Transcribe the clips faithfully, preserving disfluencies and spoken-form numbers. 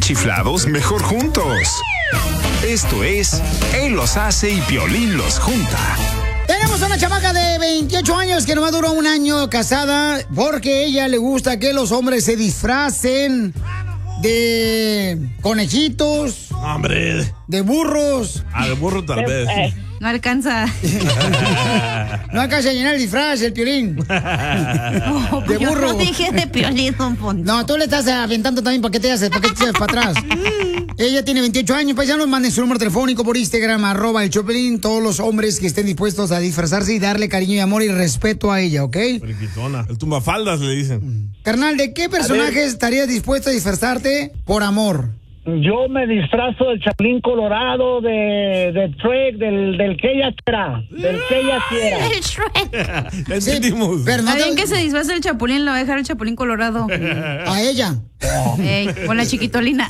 chiflados, mejor juntos. Esto es Él los hace y Piolín los junta. Tenemos una chamaca de veintiocho años que nomás duró un año casada porque a ella le gusta que los hombres se disfracen de conejitos. Hombre. De burros. Ah, de burro tal vez. Eh, No alcanza. No alcanza a llenar el disfraz, el Piolín. No, De yo burro. no dije de Piolín, don Poncho. No, tú le estás aventando también. ¿Para qué te haces? ¿Para qué te haces para atrás? Ella tiene veintiocho años. Paisanos, manden su número telefónico por Instagram, arroba el Chopelín. Todos los hombres que estén dispuestos a disfrazarse y darle cariño y amor y respeto a ella, ¿ok? Friquitona. El tumbafaldas le dicen. Carnal, ¿de qué personaje estarías dispuesto a disfrazarte por amor? Yo me disfrazo del Chapulín Colorado, de, de Shrek, del, del que ella quiera, del que ella quiera. El Shrek. Entendimos. Pero no Alguien te- que se disfrace del Chapulín lo va a dejar el Chapulín Colorado. A ella. Ey, con la chiquitolina.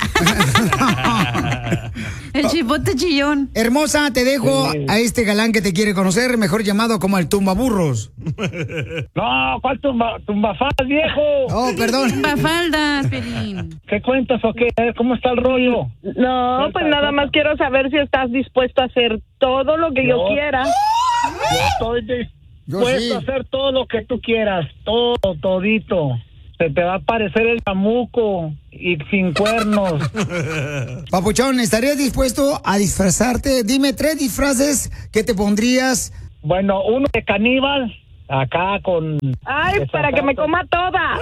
El chipote chillón. Hermosa, te dejo a este galán que te quiere conocer, mejor llamado como el tumbaburros. No, ¿cuál tumba, tumbafaz, viejo? Oh, perdón. Faldas, Piolín. ¿Qué cuentas o qué? ¿Cómo está el rollo? No, pues nada más quiero saber si estás dispuesto a hacer todo lo que yo, Yo- quiera. Yo estoy dispuesto sí. a hacer todo lo que tú quieras, todo, todito. Se te va a aparecer el chamuco y sin cuernos. Papuchón, ¿estarías dispuesto a disfrazarte? Dime tres disfraces que te pondrías. Bueno, uno de caníbal, acá con... Ay, para que me coma toda.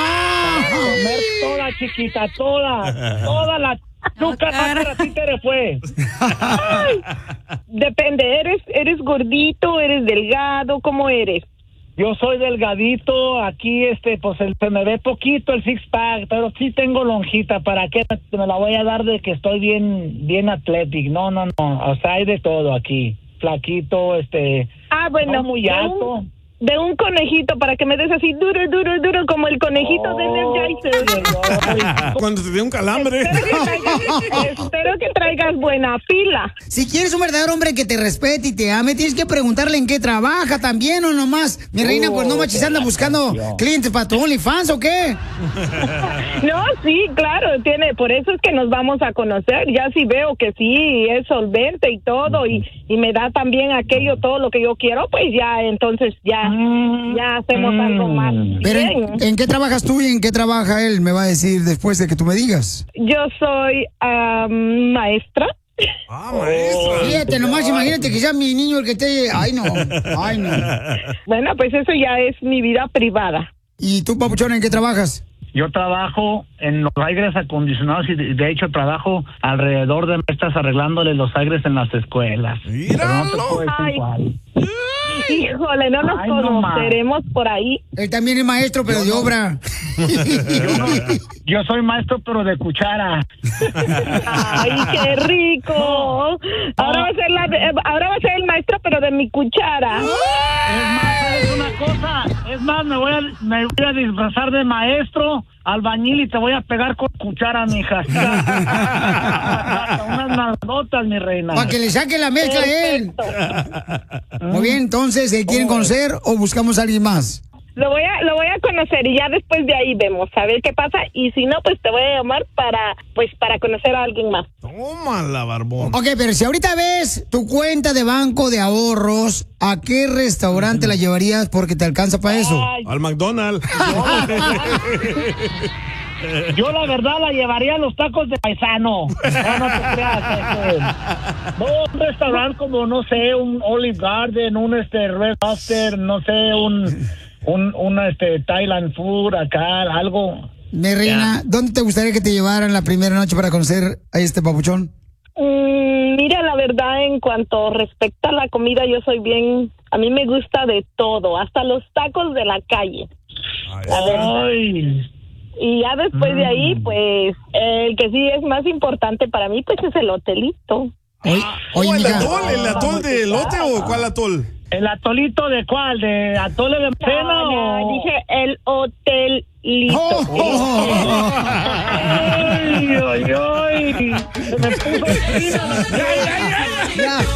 Comer toda, chiquita, toda, toda la... Nunca más para ti te le fue. Ay, depende, ¿eres eres gordito, eres delgado, cómo eres? Yo soy delgadito, aquí este, pues el, se me ve poquito el six pack, pero sí tengo lonjita. ¿Para qué me la voy a dar de que estoy bien, bien atlético? No, no, no, o sea, hay de todo aquí. Flaquito, este, Ah, bueno, no muy de alto. un, de un conejito para que me des así duro, duro, duro como el conejito de Energizer. Cuando te dé un calambre. Espero que traigas, espero que traigas buena fila. Si quieres un verdadero hombre que te respete y te ame, tienes que preguntarle en qué trabaja también o nomás. Mi reina, pues no machis, anda buscando clientes para tu OnlyFans o qué. No, sí, claro, tiene, por eso es que nos vamos a conocer. Ya si veo que sí es solvente y todo y, y me da también aquello, todo lo que yo quiero, pues ya, entonces ya, ya hacemos algo más. Pero bien. ¿en, ¿en qué trabajas tú y en qué trabaja él? Me va a decir después de que tú me digas. Yo soy am, maestra. Ah, maestra. Fíjate, nomás imagínate que sea mi niño el que esté. Ay, no. Ay, no. Bueno, pues eso ya es mi vida privada. ¿Y tú, Papuchón, en qué trabajas? Yo trabajo en los aires acondicionados y de, de hecho trabajo alrededor de maestras arreglándole los aires en las escuelas. Pero no te puedo decir Ay. cuál. Híjole, no nos Ay, no conoceremos por ahí. Él también es maestro, pero de obra. Yo, no- yo soy maestro pero de cuchara. Ay, qué rico. Ahora va a ser la, de- ahora va a ser el maestro, pero de mi cuchara. Es más, ¿sabes una cosa? Es más, me voy a, me voy a disfrazar de maestro, albañil y te voy a pegar con cuchara, mija. Unas nalgotas, mi reina. Para que le saque la mezcla a él. Muy bien, entonces, ¿se quieren conocer o buscamos a alguien más? Lo voy a, lo voy a conocer y ya después de ahí vemos a ver qué pasa y si no, pues te voy a llamar para, pues para conocer a alguien más. Tómala, barbón. Ok, pero si ahorita ves tu cuenta de banco de ahorros, ¿a qué restaurante la llevarías porque te alcanza para eso? Ay, Al McDonald's. Yo la verdad la llevaría a los tacos de paisano. No, no te creas. Este, no, un restaurante como, no sé, un Olive Garden, un este Red Lobster, no sé, un, un, un este Thailand Food acá, algo. Mi reina, ¿dónde te gustaría que te llevaran la primera noche para conocer a este papuchón? mm, mira, la verdad, en cuanto respecta a la comida, yo soy bien, a mí me gusta de todo, hasta los tacos de la calle. Ay. Y ya después de ahí, pues, el que sí es más importante para mí, pues es el hotelito. Oye, oye, Oh, ¿el mija. atol? ¿El atol de elote o cuál atol? ¿El atolito de cuál? ¿De atole de cena No, no, o...? dije el hotelito. Oh, oh, oh, oh. Ay, ay, ay. Se me puso encima. Ya.